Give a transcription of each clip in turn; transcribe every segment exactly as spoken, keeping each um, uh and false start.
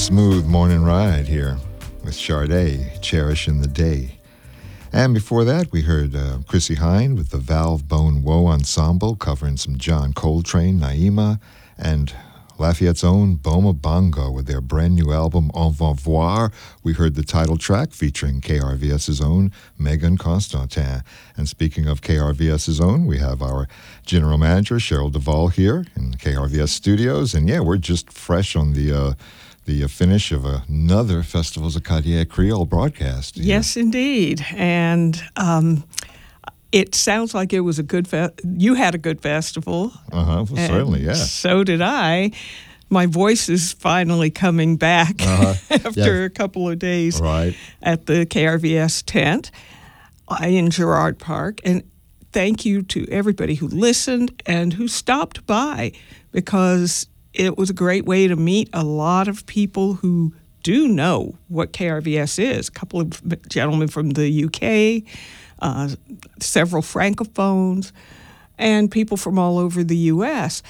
smooth morning ride here with Sade, Cherishing the Day. And before that, we heard uh, Chrissie Hynde with the Valve Bone Woe Ensemble covering some John Coltrane, Naima, and Lafayette's own Boma Bongo with their brand new album En Va Voir. We heard the title track featuring KRVS's own Megan Constantin. And speaking of KRVS's own, we have our general manager, Cheryl Duvall, here in K R V S studios. And yeah, we're just fresh on the uh, the uh, finish of another Festivals Acadiens Creole broadcast. Yes, know? Indeed. And um, it sounds like it was a good fe- you had a good festival. Uh-huh, well, certainly, yeah. So did I. My voice is finally coming back uh-huh. after yeah. a couple of days right. at the K R V S tent in Girard Park. And thank you to everybody who listened and who stopped by, because it was a great way to meet a lot of people who do know what K R V S is. A couple of gentlemen from the U K, uh, several francophones, and people from all over the U S.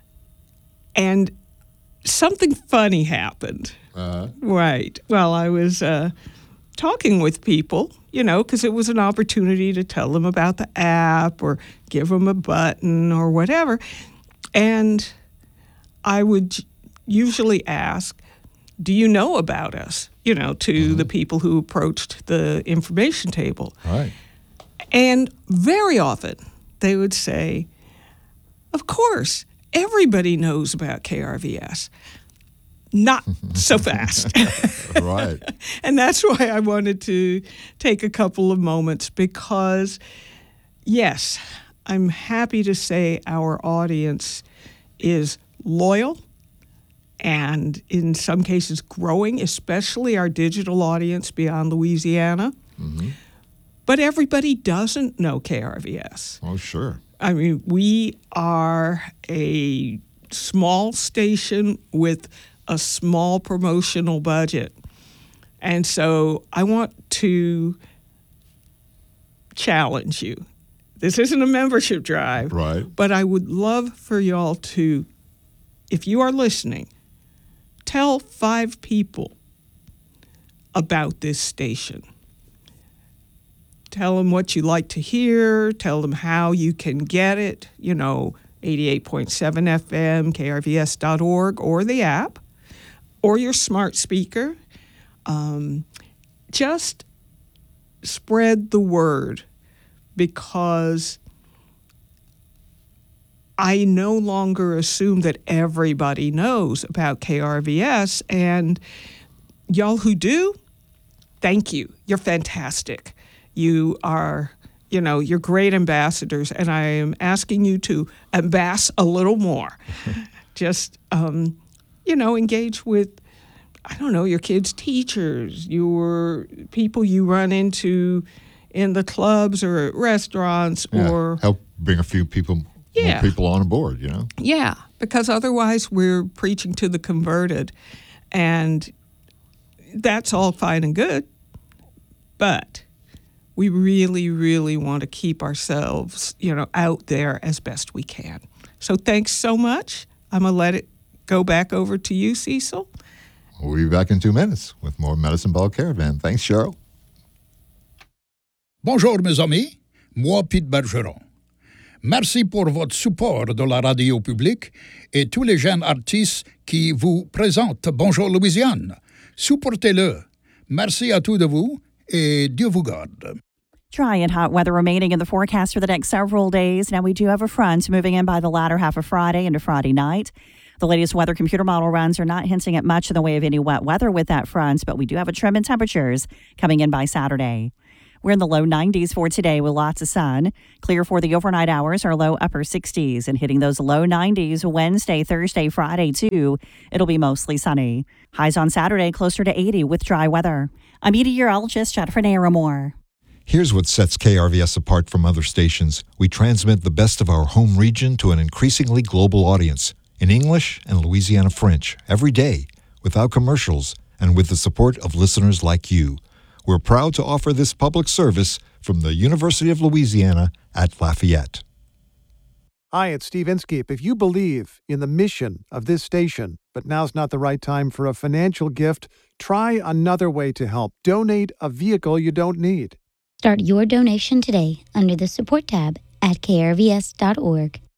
And something funny happened. Uh-huh. Right. Well, I was uh, talking with people, you know, because it was an opportunity to tell them about the app or give them a button or whatever. And I would usually ask, do you know about us? You know, to mm-hmm. the people who approached the information table. Right. And very often they would say, of course, everybody knows about K R V S. Not so fast. Right. And that's why I wanted to take a couple of moments, because, yes, I'm happy to say our audience is loyal and in some cases growing, especially our digital audience beyond Louisiana. Mm-hmm. But everybody doesn't know K R V S. Oh, sure. I mean, we are a small station with a small promotional budget. And so I want to challenge you. This isn't a membership drive. Right. But I would love for y'all to, if you are listening, tell five people about this station. Tell them what you like to hear. Tell them how you can get it. You know, eighty-eight point seven F M, K R V S dot org, or the app, or your smart speaker. Um, just spread the word, because I no longer assume that everybody knows about K R V S. And y'all who do, thank you. You're fantastic. You are, you know, you're great ambassadors, and I am asking you to ambass a little more. Just, um, you know, engage with, I don't know, your kids' teachers, your people you run into in the clubs or at restaurants, yeah, or help bring a few people, yeah. more people on board, you know? Yeah, because otherwise we're preaching to the converted, and that's all fine and good, but we really, really want to keep ourselves, you know, out there as best we can. So thanks so much. I'm going to let it go back over to you, Cecil. We'll be back in two minutes with more Medicine Ball Caravan. Thanks, Cheryl. Bonjour, mes amis. Moi, Pete Bergeron. Merci pour votre support de la radio publique et tous les jeunes artistes qui vous présentent Bonjour Louisiane. Supportez-le. Merci à tous de vous et Dieu vous garde. Dry and hot weather remaining in the forecast for the next several days. Now, we do have a front moving in by the latter half of Friday into Friday night. The latest weather computer model runs are not hinting at much in the way of any wet weather with that front, but we do have a trim in temperatures coming in by Saturday. We're in the low nineties for today with lots of sun. Clear for the overnight hours, our low upper sixties, and hitting those low nineties Wednesday, Thursday, Friday, too. It'll be mostly sunny. Highs on Saturday closer to eighty with dry weather. I'm meteorologist Jennifer Naramore. Here's what sets K R V S apart from other stations. We transmit the best of our home region to an increasingly global audience, in English and Louisiana French, every day, without commercials, and with the support of listeners like you. We're proud to offer this public service from the University of Louisiana at Lafayette. Hi, it's Steve Inskeep. If you believe in the mission of this station, but but now's not the right time for a financial gift. Try another way to help. Donate a vehicle you don't need. Start your donation today under the support tab at k r v s dot org.